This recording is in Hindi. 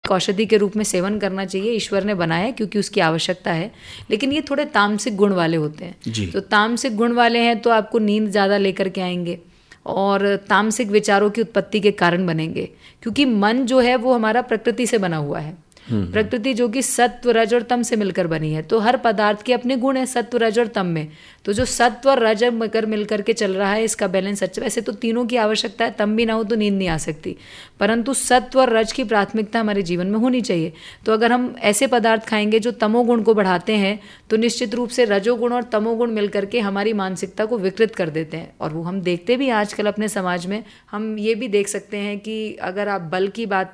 एक औषधि के रूप में सेवन करना चाहिए, ईश्वर ने बनाया है क्योंकि उसकी आवश्यकता है, लेकिन ये थोड़े तामसिक गुण वाले होते हैं। तो तामसिक गुण वाले हैं तो आपको नींद ज़्यादा लेकर के आएंगे और तामसिक विचारों की उत्पत्ति के कारण बनेंगे, क्योंकि मन जो है वो हमारा प्रकृति से बना हुआ है। प्रकृति जो कि सत्व रज और तम से मिलकर बनी है, तो हर पदार्थ के अपने गुण है सत्व रज और तम में। तो जो सत्व और रज मिलकर के चल रहा है, इसका बैलेंस अच्छा। वैसे तो तीनों की आवश्यकता है, तम भी ना हो तो नींद नहीं आ सकती, परंतु सत्व और रज की प्राथमिकता हमारे जीवन में होनी चाहिए। तो अगर हम ऐसे पदार्थ खाएंगे जो तमोगुण को बढ़ाते हैं, तो निश्चित रूप से रजोगुण और तमोगुण मिलकर के हमारी मानसिकता को विकृत कर देते हैं। और वो हम देखते भी आजकल अपने समाज में, हम ये भी देख सकते हैं कि अगर आप बल की बात